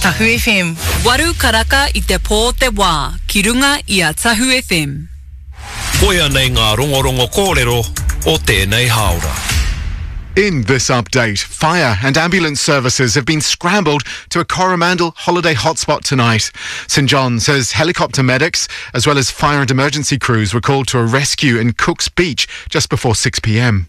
Tahu FM. Waru karaka I te pō te wā, ki runga I a Tahu FM. Koia nei ngā rongorongo kōrero o tēnei haora. In this update, fire and ambulance services have been scrambled to a Coromandel holiday hotspot tonight. St John says helicopter medics as well as fire and emergency crews were called to a rescue in Cook's Beach just before 6 p.m.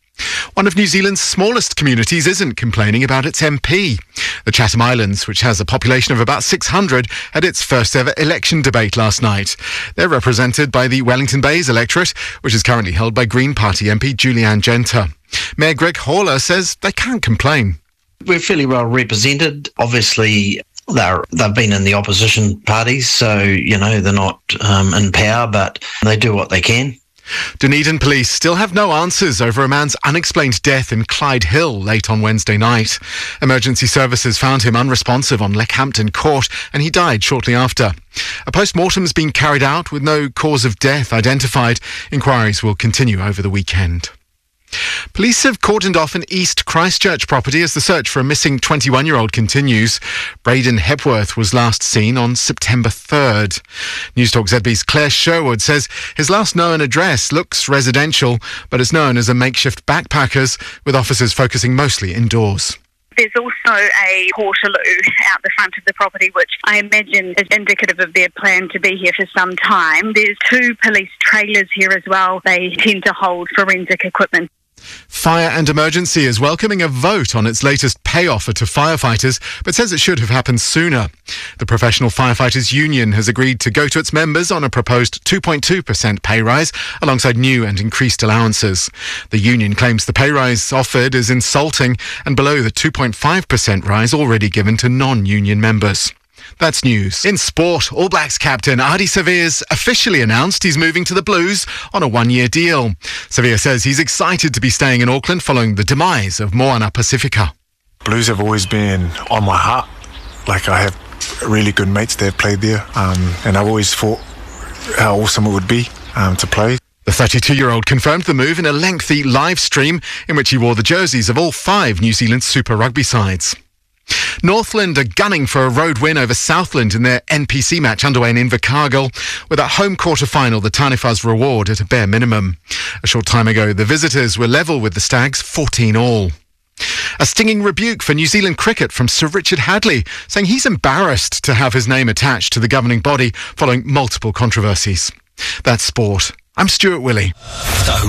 One of New Zealand's smallest communities isn't complaining about its MP. The Chatham Islands, which has a population of about 600, had its first ever election debate last night. They're represented by the Wellington Bays electorate, which is currently held by Green Party MP Julianne Genter. Mayor Greg Hawler says they can't complain. We're fairly well represented. Obviously, they've been in the opposition parties, so, they're not in power, but they do what they can. Dunedin police still have no answers over a man's unexplained death in Clyde Hill late on Wednesday night. Emergency services found him unresponsive on Leckhampton Court and he died shortly after. A post-mortem has been carried out with no cause of death identified. Inquiries will continue over the weekend. Police have cordoned off an East Christchurch property as the search for a missing 21-year-old continues. Braden Hepworth was last seen on September 3rd. Newstalk ZB's Claire Sherwood says his last known address looks residential, but is known as a makeshift backpackers, with officers focusing mostly indoors. There's also a portaloo out the front of the property, which I imagine is indicative of their plan to be here for some time. There's 2 police trailers here as well. They tend to hold forensic equipment. Fire and Emergency is welcoming a vote on its latest pay offer to firefighters, but says it should have happened sooner. The Professional Firefighters Union has agreed to go to its members on a proposed 2.2% pay rise alongside new and increased allowances. The union claims the pay rise offered is insulting and below the 2.5% rise already given to non-union members. That's news. In sport, All Blacks captain Ardie Savea's officially announced he's moving to the Blues on a 1-year deal. Savea says he's excited to be staying in Auckland following the demise of Moana Pacifica. Blues have always been on my heart. I have really good mates that have played there, and I've always thought how awesome it would be to play. The 32-year-old confirmed the move in a lengthy live stream in which he wore the jerseys of all 5 New Zealand Super Rugby sides. Northland are gunning for a road win over Southland in their NPC match underway in Invercargill, with a home quarter final the Taniwha's reward at a bare minimum. A short time ago, the visitors were level with the Stags 14-all. A stinging rebuke for New Zealand cricket from Sir Richard Hadley, saying he's embarrassed to have his name attached to the governing body following multiple controversies. That's sport. I'm Stuart Willey.